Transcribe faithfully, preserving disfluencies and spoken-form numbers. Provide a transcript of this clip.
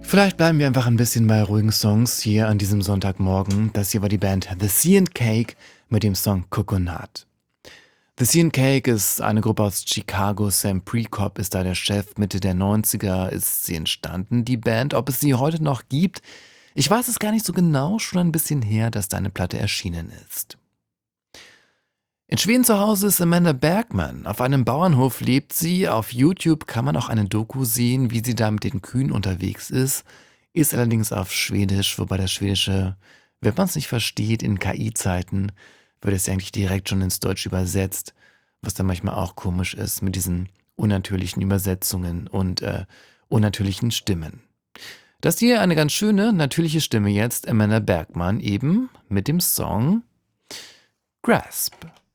Vielleicht bleiben wir einfach ein bisschen bei ruhigen Songs hier an diesem Sonntagmorgen. Das hier war die Band The Sea and Cake mit dem Song Coconut. The Sea and Cake ist eine Gruppe aus Chicago. Sam Prekop ist da der Chef. Mitte der neunziger ist sie entstanden, die Band. Ob es sie heute noch gibt, ich weiß es gar nicht so genau. Schon ein bisschen her, dass deine Platte erschienen ist. In Schweden zu Hause ist Amanda Bergman. Auf einem Bauernhof lebt sie. Auf YouTube kann man auch eine Doku sehen, wie sie da mit den Kühen unterwegs ist. Ist allerdings auf Schwedisch, wobei das Schwedische, wenn man es nicht versteht, in K I-Zeiten, wird es ja eigentlich direkt schon ins Deutsch übersetzt, was dann manchmal auch komisch ist mit diesen unnatürlichen Übersetzungen und äh, unnatürlichen Stimmen. Das hier eine ganz schöne, natürliche Stimme jetzt, Amanda Bergman eben mit dem Song Grasp.